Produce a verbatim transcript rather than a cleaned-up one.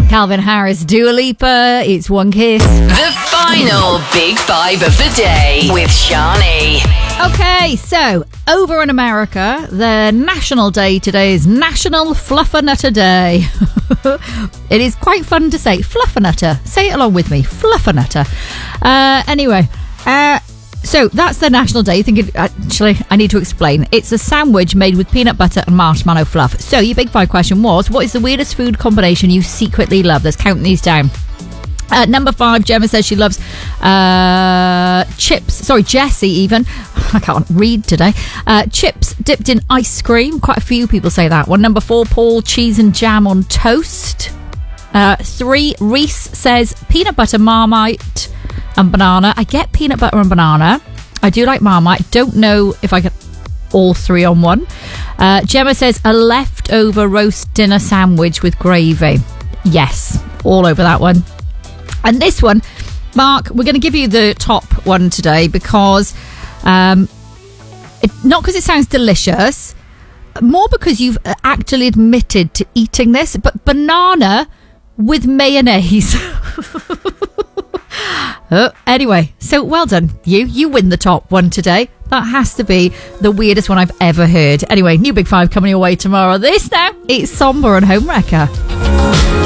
Calvin Harris, Dua Lipa, it's One Kiss. The final Big Five of the day with Shani. Okay, so over in America, the national day today is National Fluffernutter Day. It is quite fun to say, Fluffernutter. Say it along with me, Fluffernutter. Uh, anyway, uh, so that's the national day. Thinking, actually, I need to explain. It's a sandwich made with peanut butter and marshmallow fluff. So your Big Five question was, what is the weirdest food combination you secretly love? Let's count these down. Uh, number five, Gemma says she loves uh, chips. Sorry, Jessie even. I can't read today. Uh, chips dipped in ice cream. Quite a few people say that one. Number four, Paul, cheese and jam on toast. Uh, three, Reese says peanut butter, Marmite and banana. I get peanut butter and banana. I do like Marmite. Don't know if I get all three on one. Uh, Gemma says a leftover roast dinner sandwich with gravy. Yes, all over that one. And this one, Mark, we're going to give you the top one today because, um, it, not because it sounds delicious, more because you've actually admitted to eating this, but banana with mayonnaise. Oh, anyway, so well done. You, you win the top one today. That has to be the weirdest one I've ever heard. Anyway, new Big Five coming your way tomorrow. This now, it's Somber and Homewrecker.